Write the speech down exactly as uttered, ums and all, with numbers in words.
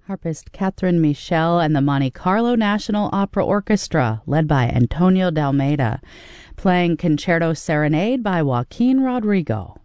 Harpist Catherine Michel and the Monte Carlo National Opera Orchestra, led by Antonio D'Almeida, playing Concerto Serenade by Joaquin Rodrigo.